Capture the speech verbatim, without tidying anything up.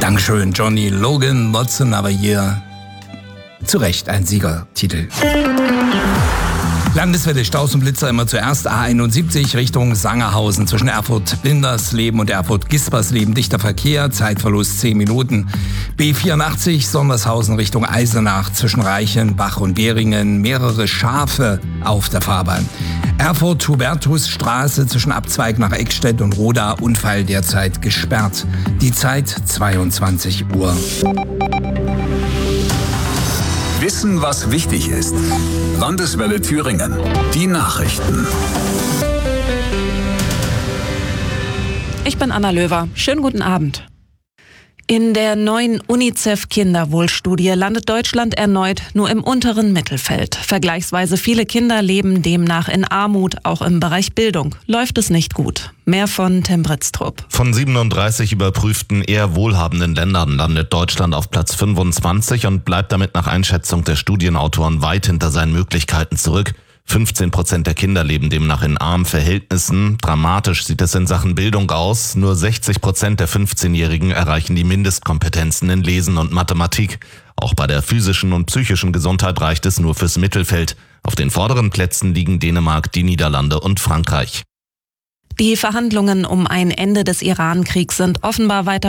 Dankeschön, Johnny Logan Watson, aber hier zu Recht ein Siegertitel. Landeswelle Staus und Blitzer immer zuerst A einundsiebzig Richtung Sangerhausen zwischen Erfurt-Bindersleben und Erfurt-Gispersleben. Dichter Verkehr, Zeitverlust zehn Minuten. B vierundachtzig Sondershausen Richtung Eisenach zwischen Reichenbach und Beringen. Mehrere Schafe auf der Fahrbahn. Erfurt-Hubertusstraße zwischen Abzweig nach Eckstedt und Roda. Unfall derzeit gesperrt. Die Zeit zweiundzwanzig Uhr. Wissen, was wichtig ist. Landeswelle Thüringen. Die Nachrichten. Ich bin Anna Löwer. Schönen guten Abend. In der neuen UNICEF-Kinderwohlstudie landet Deutschland erneut nur im unteren Mittelfeld. Vergleichsweise viele Kinder leben demnach in Armut, auch im Bereich Bildung. Läuft es nicht gut. Mehr von Tim Britztrup. Von siebenunddreißig überprüften eher wohlhabenden Ländern landet Deutschland auf Platz fünfundzwanzig und bleibt damit nach Einschätzung der Studienautoren weit hinter seinen Möglichkeiten zurück. fünfzehn Prozent der Kinder leben demnach in armen Verhältnissen. Dramatisch sieht es in Sachen Bildung aus. Nur sechzig Prozent der fünfzehnjährigen erreichen die Mindestkompetenzen in Lesen und Mathematik. Auch bei der physischen und psychischen Gesundheit reicht es nur fürs Mittelfeld. Auf den vorderen Plätzen liegen Dänemark, die Niederlande und Frankreich. Die Verhandlungen um ein Ende des Iran-Kriegs sind offenbar weiter